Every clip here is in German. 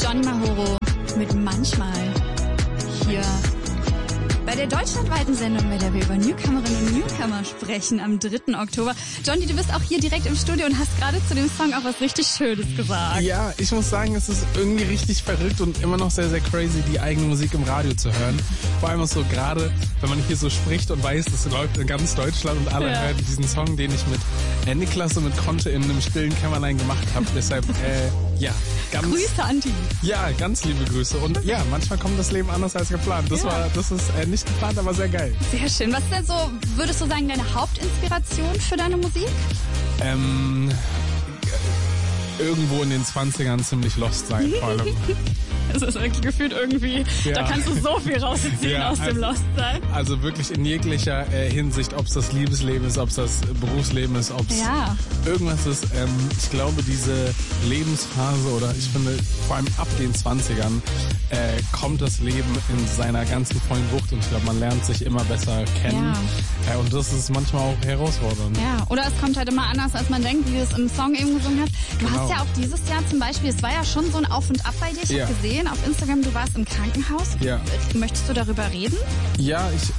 Johnny Mahoro mit Manchmal hier bei der deutschlandweiten Sendung, bei der wir über Newcomerinnen und Newcomer sprechen am 3. Oktober. Johnny, du bist auch hier direkt im Studio und hast gerade zu dem Song auch was richtig Schönes gesagt. Ja, ich muss sagen, es ist irgendwie richtig verrückt und immer noch sehr, sehr crazy, die eigene Musik im Radio zu hören. Vor allem auch so gerade, wenn man hier so spricht und weiß, es läuft in ganz Deutschland und alle hören diesen Song, den ich mit Niklas und mit Conte in einem stillen Kämmerlein gemacht habe. Deshalb, ganz... Grüße an die. Ja, ganz liebe Grüße. Und ja, manchmal kommt das Leben anders als geplant. Das ist nicht geplant, aber sehr geil. Sehr schön. Was ist denn so, würdest du sagen, deine Hauptinspiration für deine Musik? Irgendwo in den 20ern ziemlich lost sein, vor allem. Es ist wirklich gefühlt irgendwie, da kannst du so viel rausziehen aus dem Lost-Sein. Also wirklich in jeglicher Hinsicht, ob es das Liebesleben ist, ob es das Berufsleben ist, ob es irgendwas ist. Ich glaube, diese Lebensphase oder ich finde vor allem ab den 20ern kommt das Leben in seiner ganzen vollen Wucht und ich glaube, man lernt sich immer besser kennen. Ja. Und das ist manchmal auch herausfordernd. Ja, oder es kommt halt immer anders, als man denkt, wie du es im Song eben gesungen hast. Du hast ja auch dieses Jahr zum Beispiel, es war ja schon so ein Auf und Ab bei dir. Ich habe gesehen auf Instagram, du warst im Krankenhaus. Ja. Möchtest du darüber reden? Ja, ich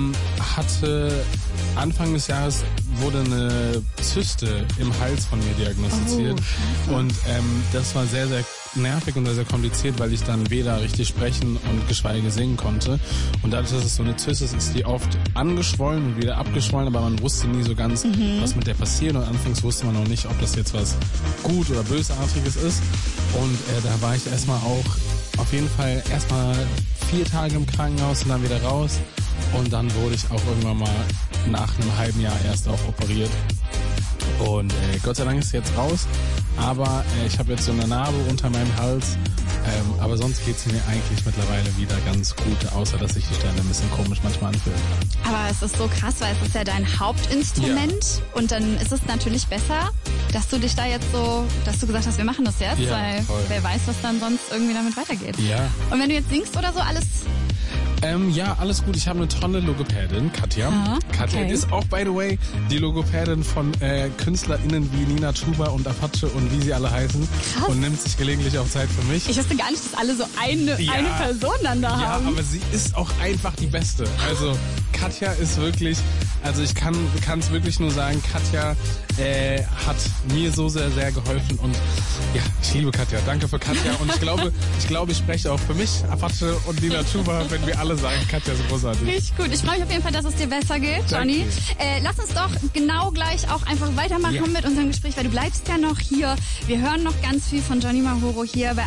hatte Anfang des Jahres wurde eine Zyste im Hals von mir diagnostiziert. Und das war sehr, sehr nervig und sehr, sehr kompliziert, weil ich dann weder richtig sprechen und geschweige singen konnte. Und dadurch, dass es so eine Zyste ist, ist die oft angeschwollen und wieder abgeschwollen, aber man wusste nie so ganz, was mit der passiert. Und anfangs wusste man noch nicht, ob das jetzt was gut oder bösartiges ist. Und da war ich erstmal auch auf jeden Fall erstmal 4 Tage im Krankenhaus und dann wieder raus. Und dann wurde ich auch irgendwann mal nach einem halben Jahr erst auch operiert. Und Gott sei Dank ist es jetzt raus. Aber ich habe jetzt so eine Narbe unter meinem Hals. Aber sonst geht es mir eigentlich mittlerweile wieder ganz gut, außer dass sich die Stelle ein bisschen komisch manchmal anfühlt. Aber es ist so krass, weil es ist ja dein Hauptinstrument und dann ist es natürlich besser, dass du dich da jetzt so, dass du gesagt hast, wir machen das jetzt, weil wer weiß, was dann sonst irgendwie damit weitergeht. Ja. Und wenn du jetzt singst oder so, alles... alles gut. Ich habe eine tolle Logopädin, Katja. Katja ist auch, by the way, die Logopädin von KünstlerInnen wie Nina Chuba und Apache und wie sie alle heißen. Krass. Und nimmt sich gelegentlich auch Zeit für mich. Ich wusste gar nicht, dass alle so eine Person dann da haben. Ja, aber sie ist auch einfach die Beste. Also Katja ist wirklich, also ich kann es wirklich nur sagen, Katja hat mir so sehr, sehr geholfen und ja, ich liebe Katja. Danke für Katja und ich glaube, ich spreche auch für mich, Apache und Nina Chuba, wenn wir alle sagen, Katja ist großartig. Richtig gut. Ich freue mich auf jeden Fall, dass es dir besser geht, Johnny. Lass uns doch genau gleich auch einfach weitermachen mit unserem Gespräch, weil du bleibst ja noch hier. Wir hören noch ganz viel von Johnny Mahoro hier bei